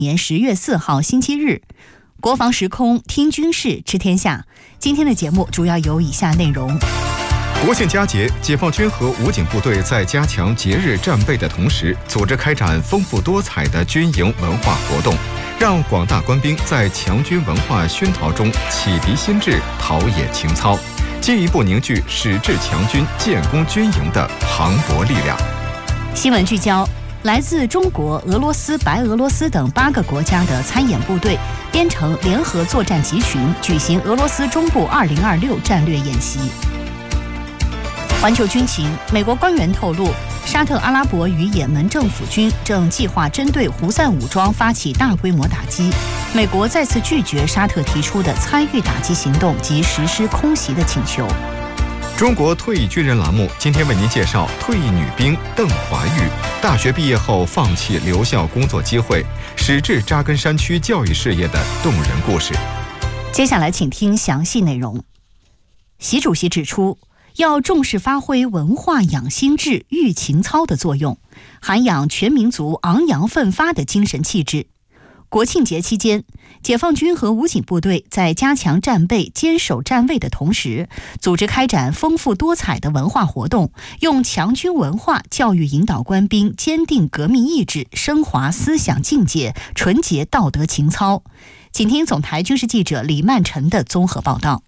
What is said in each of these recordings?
年10月4号星期日，国防时空听军事知天下。今天的节目主要有以下内容： 国庆佳节，解放军和武警部队在加强节日战备的同时，组织开展丰富多彩的军营文化活动，让广大官兵在强军文化熏陶中启迪心智，陶冶情操，进一步凝聚矢志强军、建功军营的磅礴力量。 新闻聚焦：来自中国、俄罗斯、白俄罗斯等8个国家的参演部队编成联合作战集群，举行俄罗斯中部2026战略演习。环球军情，美国官员透露，沙特阿拉伯与也门政府军正计划针对胡塞武装发起大规模打击。美国再次拒绝沙特提出的参与打击行动及实施空袭的请求。 中国退役军人栏目今天为您介绍退役女兵邓华玉，大学毕业后放弃留校工作机会，矢志扎根山区教育事业的动人故事。 接下来请听详细内容。习主席指出，要重视发挥文化养心智、育情操的作用，涵养全民族昂扬奋发的精神气质。国庆节期间，解放军和武警部队在加强战备、坚守站位的同时，组织开展丰富多彩的文化活动，用强军文化教育引导官兵坚定革命意志，升华思想境界，纯洁道德情操。请听总台军事记者李曼晨的综合报道。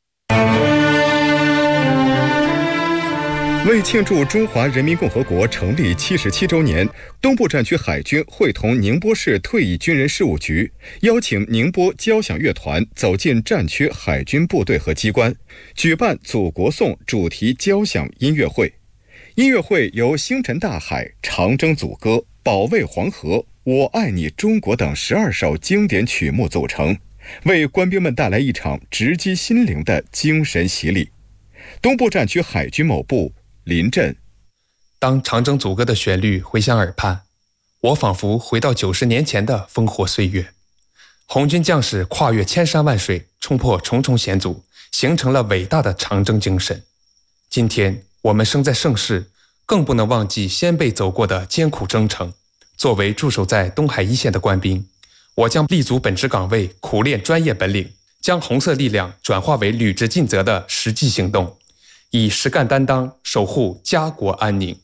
为庆祝中华人民共和国成立77周年，东部战区海军会同宁波市退役军人事务局，邀请宁波交响乐团走进战区海军部队和机关，举办祖国颂主题交响音乐会。音乐会由星辰大海、长征组歌、保卫黄河、我爱你中国等12首经典曲目组成，为官兵们带来一场直击心灵的精神洗礼。东部战区海军某部林震， 当长征组歌的旋律回响耳畔，我仿佛回到90年前的烽火岁月。红军将士跨越千山万水，冲破重重险阻，形成了伟大的长征精神。今天我们生在盛世，更不能忘记先辈走过的艰苦征程。作为驻守在东海一线的官兵，我将立足本职岗位，苦练专业本领，将红色力量转化为履职尽责的实际行动，以实干担当守护家国安宁。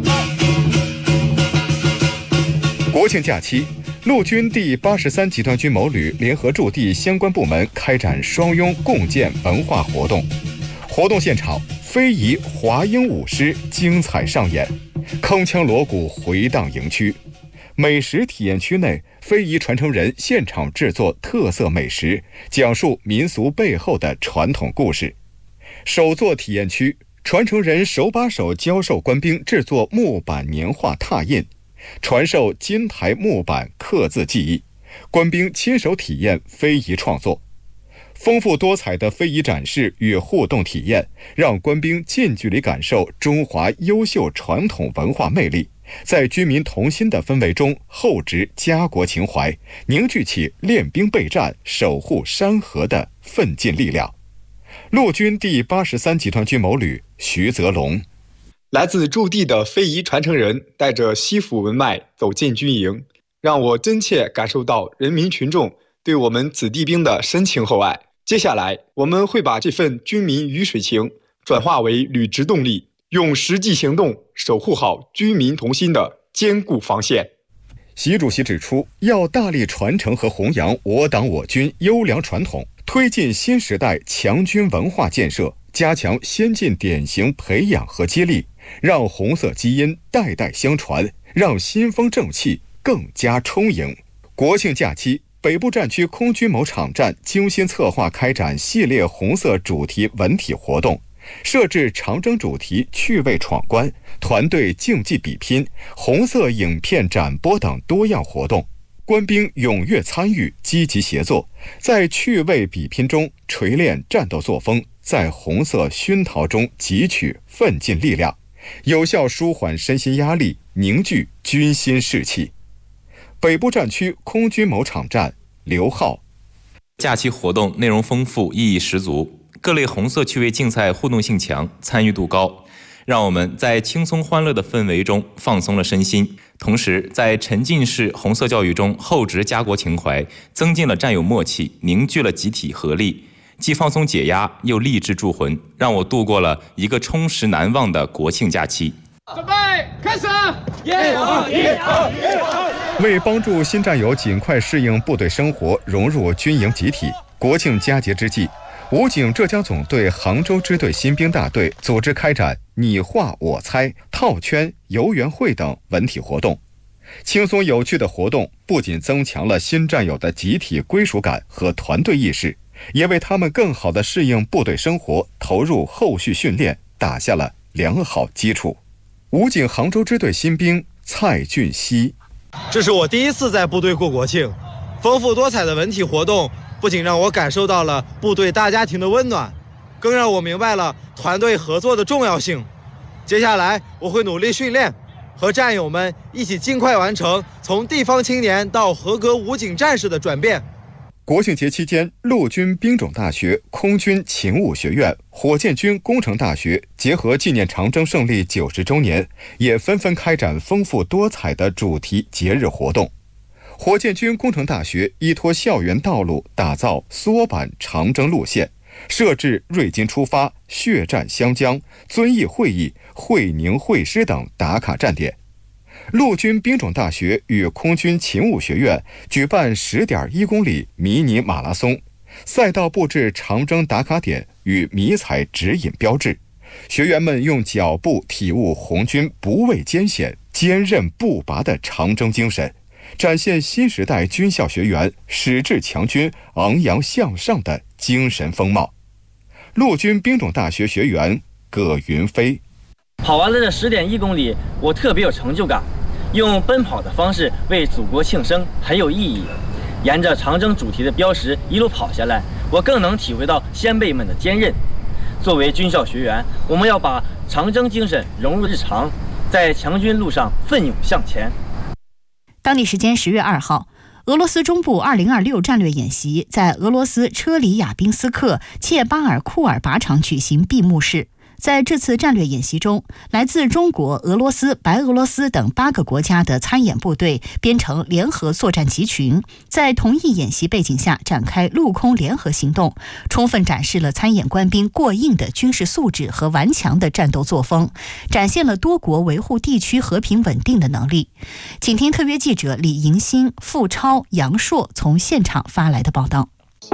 国庆假期，陆军第83集团军某旅联合驻地相关部门开展双拥共建文化活动。活动现场，非遗华英舞狮精彩上演，铿锵锣鼓回荡营区。美食体验区内，非遗传承人现场制作特色美食，讲述民俗背后的传统故事。手作体验区，传承人手把手教授官兵制作木板年画拓印，传授金台木板刻字技艺，官兵亲手体验非遗创作。丰富多彩的非遗展示与互动体验，让官兵近距离感受中华优秀传统文化魅力，在军民同心的氛围中厚植家国情怀，凝聚起练兵备战、守护山河的奋进力量。陆军第83集团军某旅徐泽龙， 来自驻地的非遗传承人带着西府文脉走进军营，让我真切感受到人民群众对我们子弟兵的深情厚爱。接下来，我们会把这份军民鱼水情转化为履职动力，用实际行动守护好军民同心的坚固防线。 习主席指出，要大力传承和弘扬我党我军优良传统，推进新时代强军文化建设，加强先进典型培养和激励，让红色基因代代相传，让新风正气更加充盈。国庆假期，北部战区空军某场站精心策划开展系列红色主题文体活动，设置长征主题趣味闯关、团队竞技比拼、红色影片展播等多样活动。官兵踊跃参与，积极协作，在趣味比拼中锤炼战斗作风，在红色熏陶中汲取奋进力量，有效舒缓身心压力，凝聚军心士气。北部战区空军某场站刘浩， 假期活动内容丰富，意义十足，各类红色趣味竞赛互动性强，参与度高， 让我们在轻松欢乐的氛围中放松了身心，同时在沉浸式红色教育中厚植家国情怀，增进了战友默契，凝聚了集体合力，既放松解压又励志助魂，让我度过了一个充实难忘的国庆假期。 准备开始！ 为帮助新战友尽快适应部队生活，融入军营集体，国庆佳节之际，武警浙江总队杭州支队新兵大队组织开展你画我猜、套圈、游园会等文体活动。轻松有趣的活动不仅增强了新战友的集体归属感和团队意识，也为他们更好地适应部队生活、投入后续训练打下了良好基础。武警杭州支队新兵蔡俊熙： 这是我第一次在部队过国庆，丰富多彩的文体活动不仅让我感受到了部队大家庭的温暖，更让我明白了团队合作的重要性。接下来我会努力训练，和战友们一起尽快完成从地方青年到合格武警战士的转变。 国庆节期间，陆军兵种大学、空军勤务学院、火箭军工程大学结合纪念长征胜利90周年，也纷纷开展丰富多彩的主题节日活动。火箭军工程大学依托校园道路打造缩版长征路线，设置瑞金出发、血战湘江、遵义会议、会宁会师等打卡站点。陆军兵种大学与空军勤务学院举办10.1公里迷你马拉松，赛道布置长征打卡点与迷彩指引标志，学员们用脚步体悟红军不畏艰险、坚韧不拔的长征精神，展现新时代军校学员矢志强军、昂扬向上的精神风貌。陆军兵种大学学员葛云飞： 跑完了这10.1公里，我特别有成就感。用奔跑的方式为祖国庆生很有意义。沿着长征主题的标识一路跑下来，我更能体会到先辈们的坚韧。作为军校学员，我们要把长征精神融入日常，在强军路上奋勇向前。 当地时间10月2号，俄罗斯中部2026战略演习在俄罗斯车里亚宾斯克切巴尔库尔靶场举行闭幕式。在这次战略演习中，来自中国、俄罗斯、白俄罗斯等8个国家的参演部队编成联合作战集群，在同一演习背景下展开陆空联合行动，充分展示了参演官兵过硬的军事素质和顽强的战斗作风，展现了多国维护地区和平稳定的能力。请听特约记者李迎新、付超、杨硕从现场发来的报道。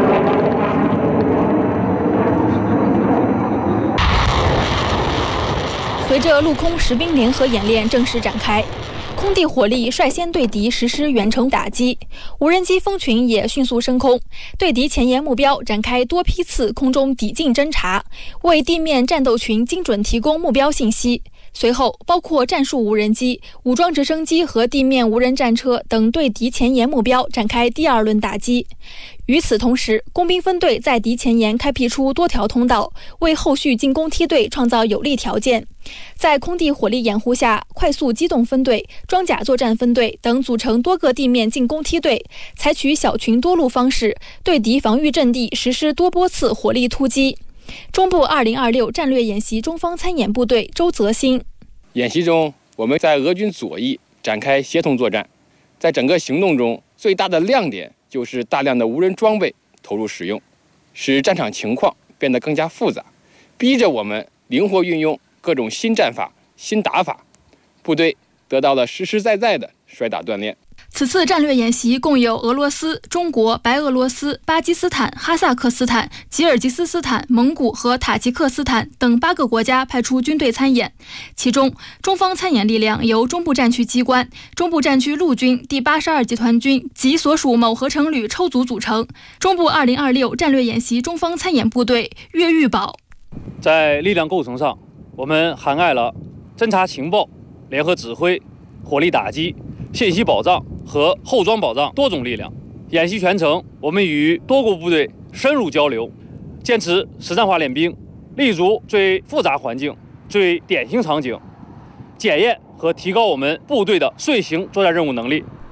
随着陆空实兵联合演练正式展开，空地火力率先对敌实施远程打击，无人机蜂群也迅速升空，对敌前沿目标展开多批次空中抵近侦察，为地面战斗群精准提供目标信息。随后，包括战术无人机、武装直升机和地面无人战车等对敌前沿目标展开第2轮打击。与此同时，工兵分队在敌前沿开辟出多条通道，为后续进攻梯队创造有利条件。在空地火力掩护下，快速机动分队、装甲作战分队等组成多个地面进攻梯队，采取小群多路方式，对敌防御阵地实施多波次火力突击。中部2026战略演习中方参演部队周泽新： 演习中，我们在俄军左翼展开协同作战，在整个行动中，最大的亮点就是大量的无人装备投入使用，使战场情况变得更加复杂，逼着我们灵活运用各种新战法、新打法，部队得到了实实在在的摔打锻炼。 此次战略演习共有俄罗斯、中国、白俄罗斯、巴基斯坦、哈萨克斯坦、吉尔吉斯斯坦、蒙古和塔吉克斯坦等8个国家派出军队参演。其中，中方参演力量由中部战区机关、中部战区陆军第82集团军及所属某合成旅抽组组成。中部2026战略演习中方参演部队岳玉宝： 在力量构成上，我们涵盖了侦察情报、联合指挥、火力打击、信息保障和后装保障多种力量。演习全程，我们与多国部队深入交流，坚持实战化练兵，立足最复杂环境、最典型场景，检验和提高我们部队的遂行作战任务能力。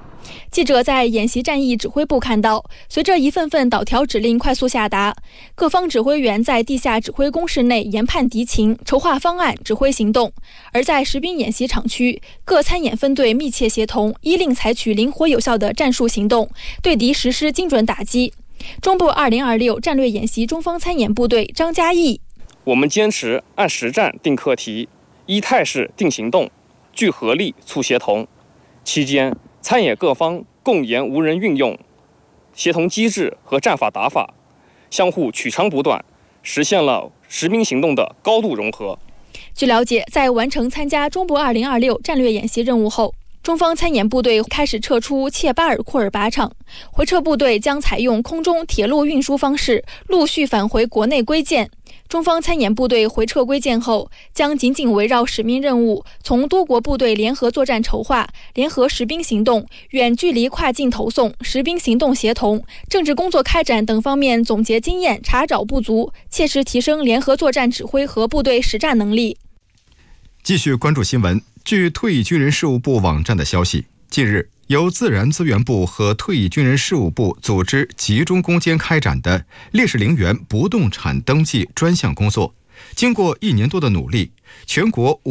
记者在演习战役指挥部看到，随着一份份导条指令快速下达，各方指挥员在地下指挥工事内研判敌情、筹划方案、指挥行动；而在实兵演习场区，各参演分队密切协同，依令采取灵活有效的战术行动，对敌实施精准打击。中部2026战略演习中方参演部队张嘉译： 我们坚持按实战定课题，依态势定行动，聚合力促协同。期间，参演各方共研无人运用、协同机制和战法打法，相互取长补短，实现了实兵行动的高度融合。 据了解，在完成参加中部2026战略演习任务后，中方参演部队开始撤出切巴尔库尔靶场，回撤部队将采用空中铁路运输方式，陆续返回国内归建。中方参演部队回撤归建后，将紧紧围绕使命任务，从多国部队联合作战筹划、联合实兵行动、远距离跨境投送、实兵行动协同、政治工作开展等方面总结经验，查找不足，切实提升联合作战指挥和部队实战能力。 继续关注新闻。据退役军人事务部网站的消息，近日由自然资源部和退役军人事务部组织集中攻坚开展的烈士陵园不动产登记专项工作，经过1年多的努力，全国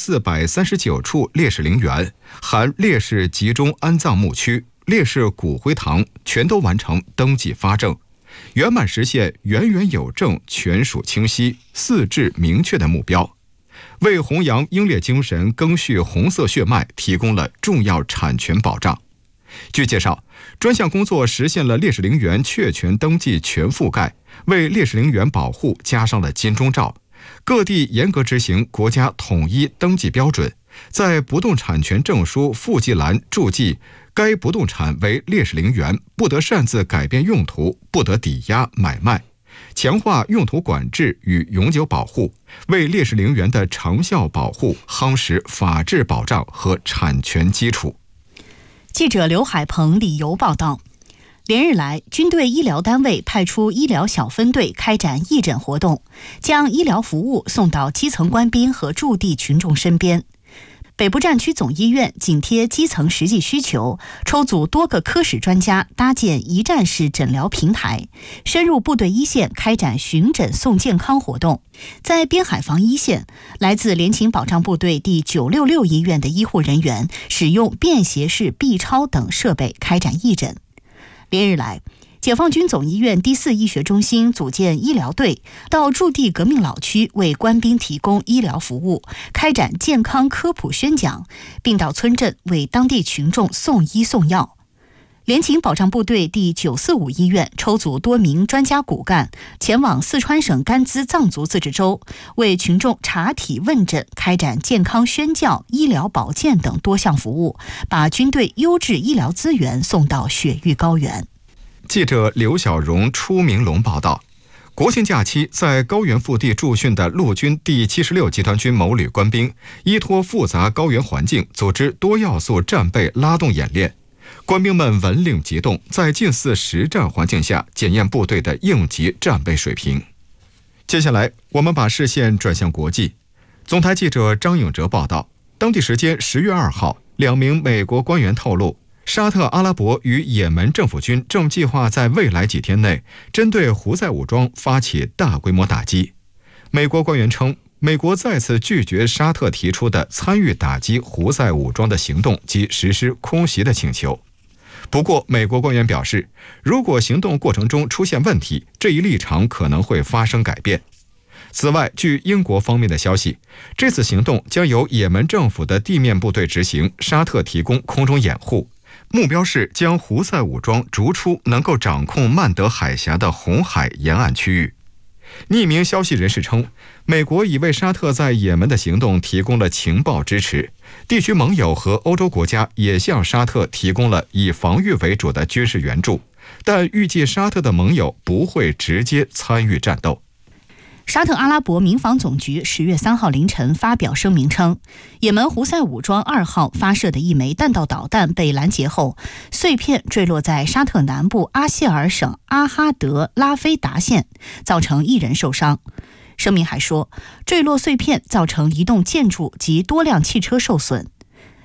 5439处烈士陵园含烈士集中安葬墓区、烈士骨灰堂全都完成登记发证，圆满实现元元有证、权属清晰、四治明确的目标，为弘扬英烈精神、赓续红色血脉提供了重要产权保障。据介绍，专项工作实现了烈士陵园确权登记全覆盖，为烈士陵园保护加上了金钟罩。各地严格执行国家统一登记标准，在不动产权证书附记栏注记该不动产为烈士陵园，不得擅自改变用途，不得抵押买卖，强化用途管制与永久保护，为烈士陵园的长效保护夯实法治保障和产权基础。 记者刘海鹏、李游报道。连日来，军队医疗单位派出医疗小分队开展义诊活动，将医疗服务送到基层官兵和驻地群众身边。北部战区总医院紧贴基层实际需求，抽组多个科室专家搭建一站式诊疗平台，深入部队一线开展巡诊送健康活动。在边海防一线，来自联勤保障部队第966医院的医护人员使用便携式 B 超等设备开展义诊。连日来，解放军总医院第4医学中心组建医疗队，到驻地革命老区为官兵提供医疗服务，开展健康科普宣讲，并到村镇为当地群众送医送药。联勤保障部队第945医院抽组多名专家骨干，前往四川省甘孜藏族自治州，为群众查体问诊，开展健康宣教、医疗保健等多项服务，把军队优质医疗资源送到雪域高原。 记者刘小荣、初明龙报道。国庆假期在高原腹地驻训的陆军第76集团军某旅官兵，依托复杂高原环境，组织多要素战备拉动演练。官兵们闻令急动，在近似实战环境下检验部队的应急战备水平。接下来，我们把视线转向国际。总台记者张永哲报道，当地时间10月2号，2名美国官员透露，沙特阿拉伯与也门政府军正计划在未来几天内针对胡塞武装发起大规模打击。美国官员称，美国再次拒绝沙特提出的参与打击胡塞武装的行动及实施空袭的请求。不过，美国官员表示，如果行动过程中出现问题，这一立场可能会发生改变。此外，据英国方面的消息，这次行动将由也门政府的地面部队执行，沙特提供空中掩护，目标是将胡塞武装逐出能够掌控曼德海峡的红海沿岸区域。匿名消息人士称，美国已为沙特在也门的行动提供了情报支持，地区盟友和欧洲国家也向沙特提供了以防御为主的军事援助，但预计沙特的盟友不会直接参与战斗。 沙特阿拉伯民防总局10月3号凌晨发表声明称，也门胡塞武装2号发射的一枚弹道导弹被拦截后，碎片坠落在沙特南部阿谢尔省阿哈德拉菲达县，造成1人受伤。声明还说，坠落碎片造成一栋建筑及多辆汽车受损。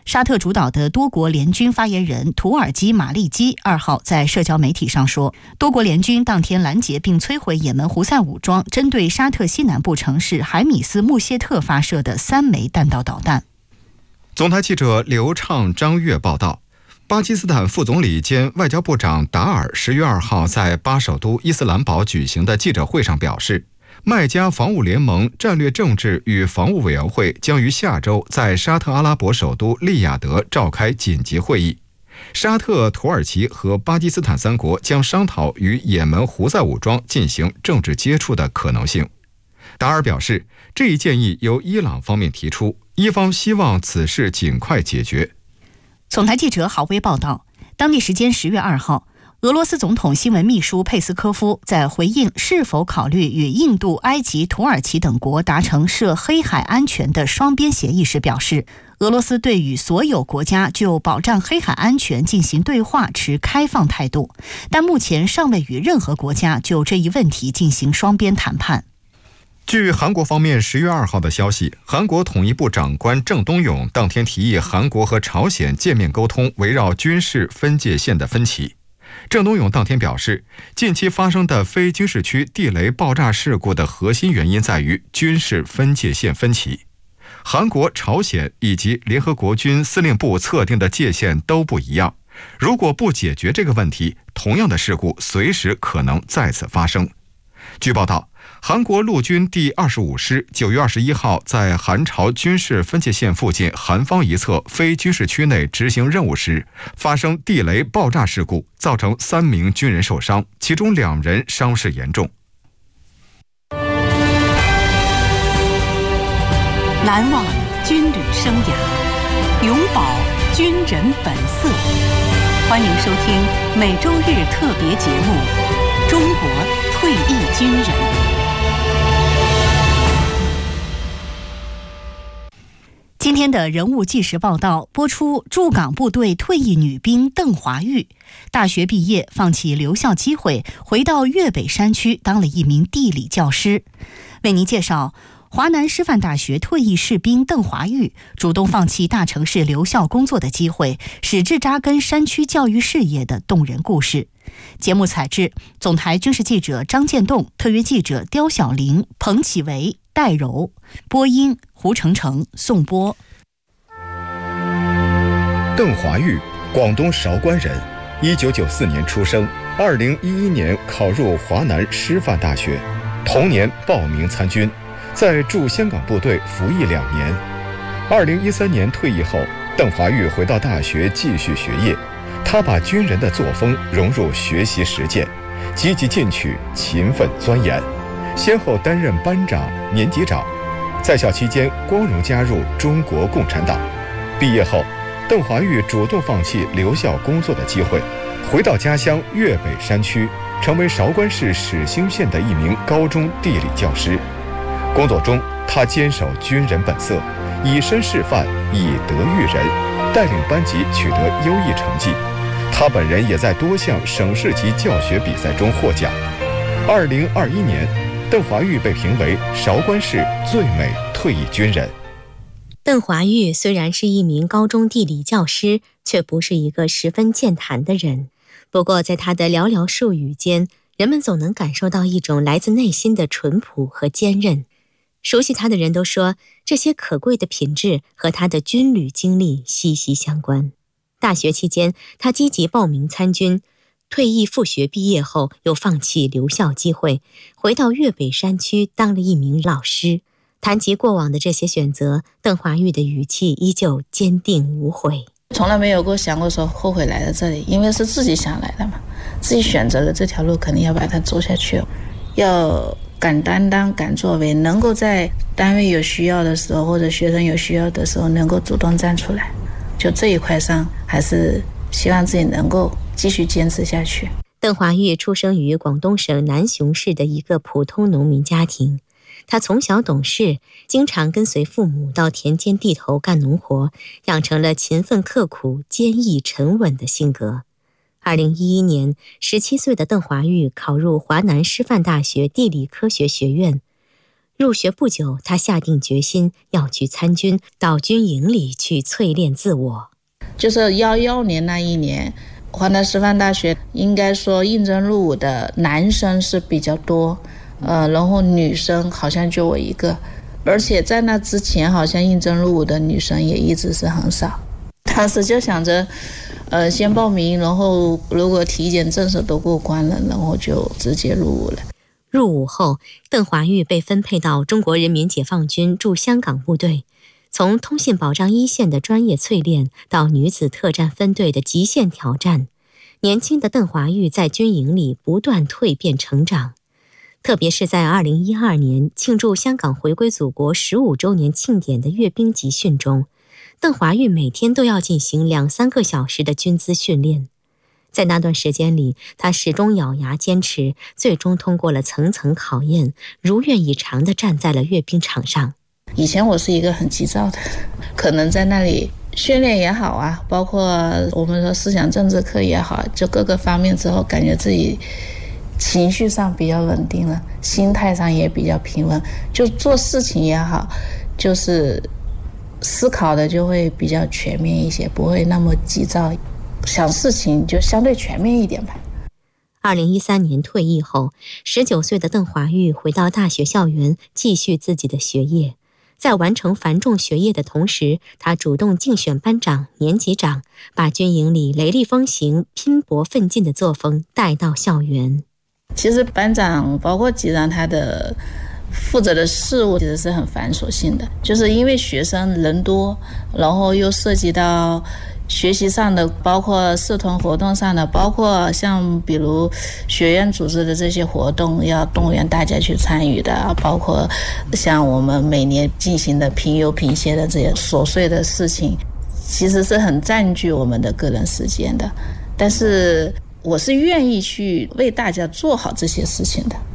沙特主导的多国联军发言人土耳其马利基2号在社交媒体上说，多国联军当天拦截并摧毁也门胡塞武装针对沙特西南部城市海米斯穆谢特发射的3枚弹道导弹。 总台记者刘畅、张悦报道，巴基斯坦副总理兼外交部长达尔10月2号在巴首都伊斯兰堡举行的记者会上表示，麦加防务联盟战略政治与防务委员会将于下周在沙特阿拉伯首都利雅得召开紧急会议。沙特、土耳其和巴基斯坦3国将商讨与也门胡塞武装进行政治接触的可能性。达尔表示，这一建议由伊朗方面提出，伊方希望此事尽快解决。 总台记者郝威报道，当地时间10月2号，俄罗斯总统新闻秘书佩斯科夫在回应是否考虑与印度、埃及、土耳其等国达成涉黑海安全的双边协议时表示，俄罗斯对与所有国家就保障黑海安全进行对话持开放态度，但目前尚未与任何国家就这一问题进行双边谈判。 据韩国方面10月2号的消息，韩国统一部长官郑东勇当天提议韩国和朝鲜见面沟通围绕军事分界线的分歧。郑东勇当天表示，近期发生的非军事区地雷爆炸事故的核心原因在于军事分界线分歧。韩国、朝鲜以及联合国军司令部测定的界限都不一样，如果不解决这个问题，同样的事故随时可能再次发生。据报道，韩国陆军第25师9月21号在韩朝军事分界线附近韩方一侧非军事区内执行任务时，发生地雷爆炸事故，造成3名军人受伤，其中2人伤势严重。 难忘军旅生涯，永葆军人本色。欢迎收听每周日特别节目《中国退役军人》。 今天的人物纪实报道播出，驻港部队退役女兵邓华玉，大学毕业放弃留校机会，回到粤北山区当了一名地理教师。为您介绍华南师范大学退役士兵邓华玉主动放弃大城市留校工作的机会，矢志扎根山区教育事业的动人故事。节目采制总台军事记者张建栋，特约记者刁小玲、彭启维、戴柔，播音胡成成、宋波。 邓华玉，广东韶关人，1994年出生，2011年考入华南师范大学，同年报名参军，在驻香港部队服役2年。2013年退役后，邓华玉回到大学继续学业。他把军人的作风融入学习实践，积极进取，勤奋钻研，先后担任班长、年级长。在校期间，光荣加入中国共产党。毕业后，邓华玉主动放弃留校工作的机会，回到家乡粤北山区，成为韶关市始兴县的一名高中地理教师。工作中，他坚守军人本色，以身示范，以德育人，带领班级取得优异成绩。他本人也在多项省市级教学比赛中获奖。2021年，邓华玉被评为韶关市最美退役军人。 邓华玉虽然是一名高中地理教师，却不是一个十分健谈的人。不过在他的寥寥数语间，人们总能感受到一种来自内心的淳朴和坚韧。熟悉他的人都说，这些可贵的品质和他的军旅经历息息相关。大学期间，他积极报名参军，退役复学毕业后又放弃留校机会，回到粤北山区当了一名老师。谈及过往的这些选择，邓华玉的语气依旧坚定无悔。 从来没有过想过说后悔来到这里，因为是自己想来的嘛，自己选择了这条路，肯定要把它走下去，要敢担当、敢作为，能够在单位有需要的时候，或者学生有需要的时候，能够主动站出来。就这一块上，还是希望自己能够继续坚持下去。 邓华玉出生于广东省南雄市的一个普通农民家庭，他从小懂事，经常跟随父母到田间地头干农活，养成了勤奋刻苦、坚毅沉稳的性格。2011年，17岁的邓华玉考入华南师范大学地理科学学院。 入学不久，他下定决心要去参军，到军营里去淬炼自我。 就是11年那一年，华南师范大学应该说应征入伍的男生是比较多，然后女生好像就我一个，而且在那之前好像应征入伍的女生也一直是很少。当时就想着先报名，然后如果体检政策都过关了，然后就直接入伍了。 入伍后，邓华玉被分配到中国人民解放军驻香港部队，从通信保障一线的专业淬炼到女子特战分队的极限挑战，年轻的邓华玉在军营里不断蜕变成长。特别是在2012年庆祝香港回归祖国15周年庆典的阅兵集训中，邓华玉每天都要进行2-3个小时的军姿训练。在那段时间里，他始终咬牙坚持，最终通过了层层考验，如愿以偿地站在了阅兵场上。 以前我是一个很急躁的，可能在那里训练也好啊，包括我们说思想政治课也好，就各个方面之后，感觉自己情绪上比较稳定了，心态上也比较平稳，就做事情也好，就是思考的就会比较全面一些，不会那么急躁，想事情就相对全面一点吧。 2013年退役后，19岁的邓华玉回到大学校园继续自己的学业。在完成繁重学业的同时，他主动竞选班长、年级长，把军营里雷厉风行、拼搏奋进的作风带到校园。 其实班长包括级长，他的负责的事务其实是很繁琐性的，就是因为学生人多，然后又涉及到学习上的，包括社团活动上的，包括像比如学院组织的这些活动要动员大家去参与的，包括像我们每年进行的评优评谢的这些琐碎的事情，其实是很占据我们的个人时间的。但是我是愿意去为大家做好这些事情的。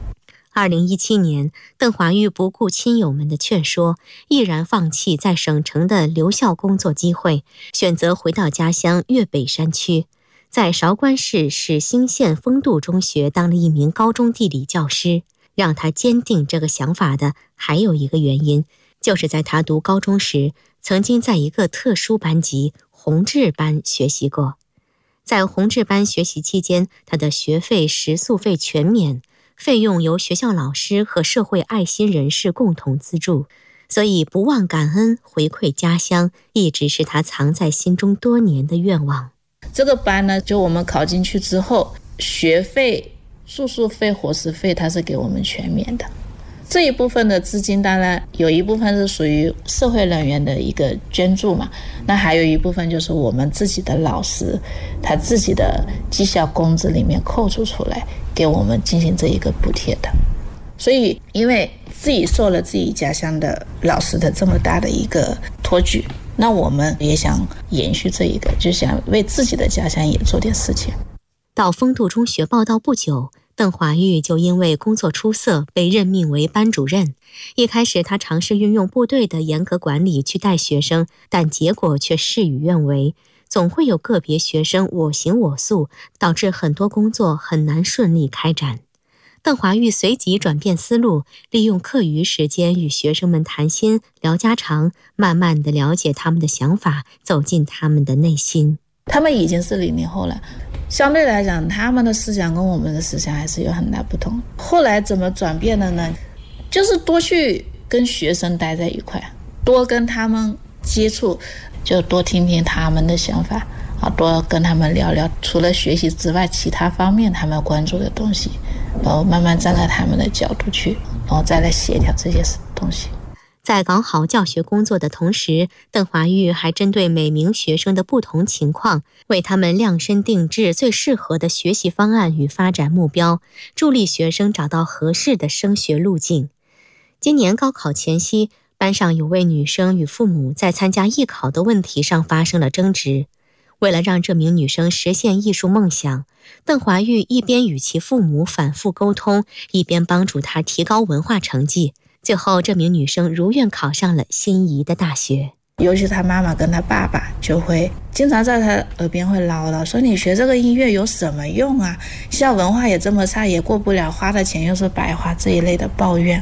2017年，邓华玉不顾亲友们的劝说，毅然放弃在省城的留校工作机会，选择回到家乡粤北山区，在韶关市始兴县丰度中学当了一名高中地理教师。让他坚定这个想法的还有一个原因，就是在他读高中时，曾经在一个特殊班级弘志班学习过。在弘志班学习期间，他的学费、食宿费全免，费用由学校老师和社会爱心人士共同资助，所以不忘感恩回馈家乡，一直是他藏在心中多年的愿望。 这个班呢，就我们考进去之后，学费、住宿费、伙食费它是给我们全免的。这一部分的资金当然有一部分是属于社会人员的一个捐助嘛，那还有一部分就是我们自己的老师他自己的绩效工资里面扣除出来给我们进行这一个补贴的。所以因为自己受了自己家乡的老师的这么大的一个托举，那我们也想延续这一个，就想为自己的家乡也做点事情。 到丰度中学报到不久，邓华玉就因为工作出色被任命为班主任。一开始他尝试运用部队的严格管理去带学生，但结果却事与愿违，总会有个别学生我行我素，导致很多工作很难顺利开展。邓华玉随即转变思路，利用课余时间与学生们谈心聊家常，慢慢地了解他们的想法，走进他们的内心。 他们已经是00后了，相对来讲他们的思想跟我们的思想还是有很大不同。后来怎么转变的呢？就是多去跟学生待在一块，多跟他们接触，就多听听他们的想法啊，多跟他们聊聊除了学习之外其他方面他们关注的东西，然后慢慢站在他们的角度去，然后再来协调这些东西。 在搞好教学工作的同时，邓华玉还针对每名学生的不同情况，为他们量身定制最适合的学习方案与发展目标，助力学生找到合适的升学路径。今年高考前夕，班上有位女生与父母在参加艺考的问题上发生了争执。为了让这名女生实现艺术梦想，邓华玉一边与其父母反复沟通，一边帮助她提高文化成绩。最后，这名女生如愿考上了心仪的大学。 尤其她妈妈跟她爸爸就会经常在她耳边会唠叨，说你学这个音乐有什么用啊？校文化也这么差，也过不了，花的钱又是白花，这一类的抱怨。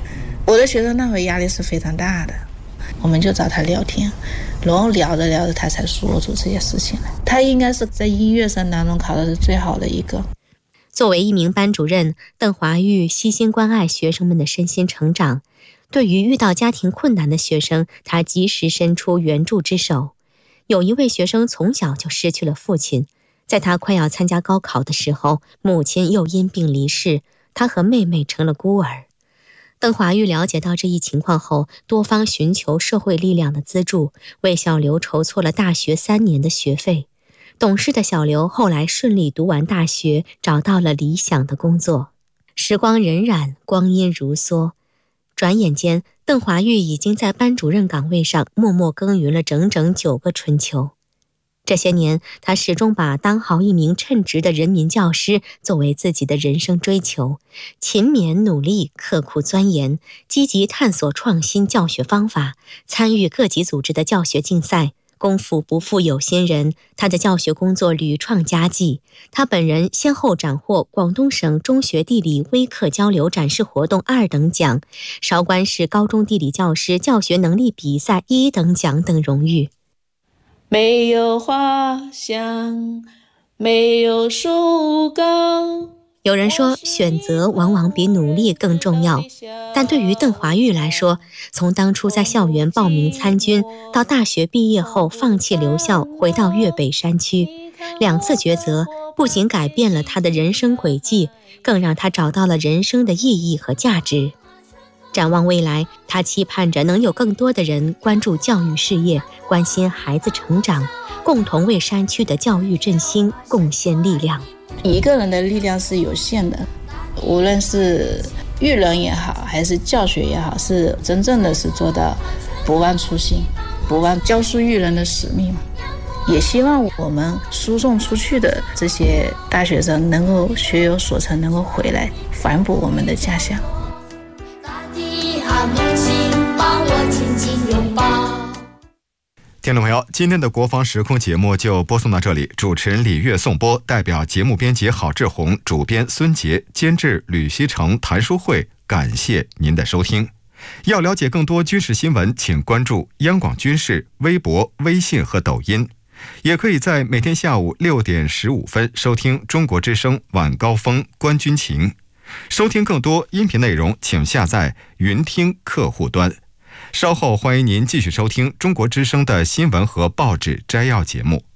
我的学生那会压力是非常大的，我们就找他聊天，然后聊着聊着他才说出这些事情来。他应该是在音乐生当中考的是最好的一个。 作为一名班主任，邓华玉悉心关爱学生们的身心成长。对于遇到家庭困难的学生，他及时伸出援助之手。有一位学生从小就失去了父亲，在他快要参加高考的时候，母亲又因病离世，他和妹妹成了孤儿。邓华玉了解到这一情况后，多方寻求社会力量的资助，为小刘筹措了大学3年的学费。懂事的小刘后来顺利读完大学，找到了理想的工作。时光荏苒，光阴如梭，转眼间，邓华玉已经在班主任岗位上默默耕耘了整整9个春秋。这些年，他始终把当好一名称职的人民教师作为自己的人生追求，勤勉努力，刻苦钻研，积极探索创新教学方法，参与各级组织的教学竞赛。功夫不负有心人，他的教学工作屡创佳绩。他本人先后斩获广东省中学地理微课交流展示活动2等奖、韶关市高中地理教师教学能力比赛1等奖等荣誉。 没有花香，没有树高。 有人说，选择往往比努力更重要，但对于邓华玉来说，从当初在校园报名参军，到大学毕业后放弃留校，回到粤北山区，2次抉择不仅改变了他的人生轨迹，更让他找到了人生的意义和价值。展望未来，他期盼着能有更多的人关注教育事业，关心孩子成长，共同为山区的教育振兴贡献力量。 一个人的力量是有限的，无论是育人也好，还是教学也好，是真正的是做到不忘初心，不忘教书育人的使命。也希望我们输送出去的这些大学生能够学有所成，能够回来反哺我们的家乡。 大地啊，母亲，帮我紧紧拥抱。 听众朋友，今天的国防时空节目就播送到这里，主持人李月颂播，代表节目编辑郝志红，主编孙杰，监制吕希成、谭书慧，感谢您的收听。要了解更多军事新闻，请关注央广军事微博、微信和抖音，也可以在每天下午6点15分收听中国之声晚高峰观军情。收听更多音频内容，请下载云听客户端。稍后欢迎您继续收听中国之声的新闻和报纸摘要节目。